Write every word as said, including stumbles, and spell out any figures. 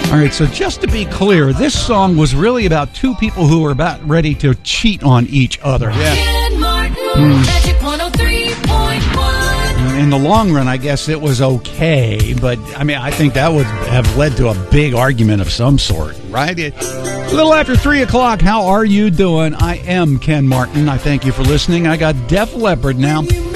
All right, so just to be clear, this song was really about two people who were about ready to cheat on each other. Yeah. Ken Martin, Magic one oh three point one. In the long run, I guess it was okay, but I mean, I think that would have led to a big argument of some sort, right? It, a little after three o'clock, how are you doing? I am Ken Martin. I thank you for listening. I got Def Leppard now.